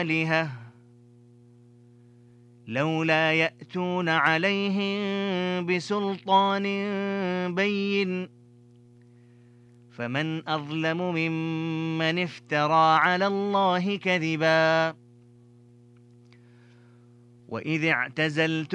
آلهة لولا يأتون عليهم بسلطان بين فمن أظلم ممن افترى على الله كذبا وإذ اعتزلتم